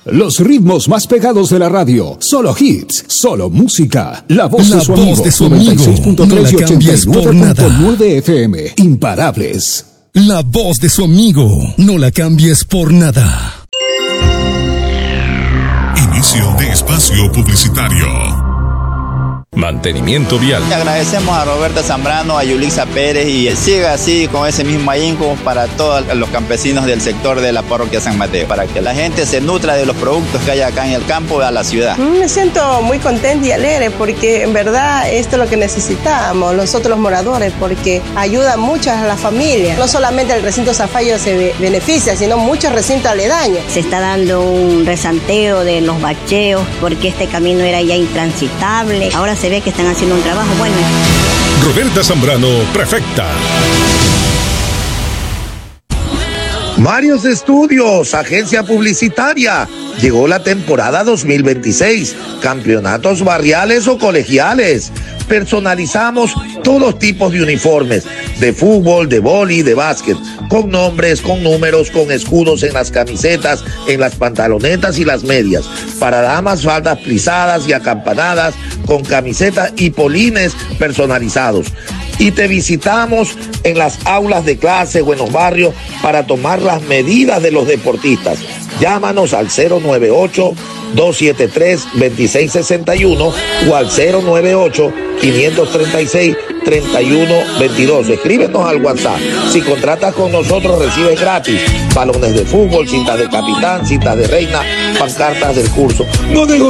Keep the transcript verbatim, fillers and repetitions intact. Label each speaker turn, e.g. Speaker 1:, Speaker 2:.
Speaker 1: Los ritmos más pegados de la radio. Solo hits, solo música. La voz
Speaker 2: la
Speaker 1: de su
Speaker 2: voz
Speaker 1: amigo.
Speaker 2: De su
Speaker 1: noventa y seis punto tres
Speaker 2: no
Speaker 1: y ochenta y nueve punto nueve F M. Imparables.
Speaker 2: La voz de su amigo. No la cambies por nada.
Speaker 3: Inicio de espacio publicitario. Mantenimiento vial.
Speaker 4: Le agradecemos a Roberta Zambrano, a Yulisa Pérez y siga así con ese mismo ahínco para todos los campesinos del sector de la parroquia San Mateo, para que la gente se nutra de los productos que hay acá en el campo a la ciudad.
Speaker 5: Me siento muy contenta y alegre porque en verdad esto es lo que necesitamos nosotros los moradores, porque ayuda mucho a la familia. No solamente el recinto Zafallo se beneficia, sino muchos recintos aledaños.
Speaker 6: Se está dando un resanteo de los bacheos porque este camino era ya intransitable. Ahora se ve que están haciendo un trabajo bueno.
Speaker 3: Roberta Zambrano, prefecta.
Speaker 7: Marios Estudios, agencia publicitaria. Llegó la temporada dos mil veintiséis. Campeonatos barriales o colegiales. Personalizamos todos tipos de uniformes, de fútbol, de vóley, de básquet, con nombres, con números, con escudos en las camisetas, en las pantalonetas y las medias. Para damas, faldas plisadas y acampanadas, con camisetas y polines personalizados. Y te visitamos en las aulas de clase o en los barrios para tomar las medidas de los deportistas. Llámanos al cero nueve ocho, dos siete tres, dos seis seis uno o al cero nueve ocho, cinco tres seis, tres uno dos dos. Escríbenos al WhatsApp. Si contratas con nosotros recibes gratis balones de fútbol, cintas de capitán, cintas de reina, pancartas del curso. No nego-